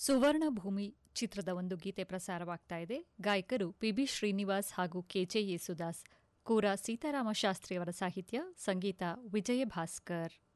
ಸುವರ್ಣ ಭೂಮಿ ಚಿತ್ರದ ಒಂದು ಗೀತೆ ಪ್ರಸಾರವಾಗ್ತಾ ಇದೆ. ಗಾಯಕರು ಪಿಬಿ ಶ್ರೀನಿವಾಸ್ ಹಾಗೂ ಕೆಜೆ ಯೇಸುದಾಸ್. ಕೂರ ಸೀತಾರಾಮ ಶಾಸ್ತ್ರಿಯವರ ಸಾಹಿತ್ಯ, ಸಂಗೀತ ವಿಜಯ ಭಾಸ್ಕರ್.